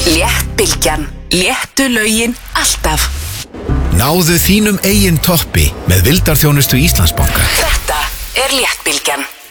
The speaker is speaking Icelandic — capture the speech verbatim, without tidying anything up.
Léttbylgjan. Léttu lögin alltaf. Náðu þínum eigin toppi með vildarþjónustu Íslandsbanka. Þetta er Léttbylgjan.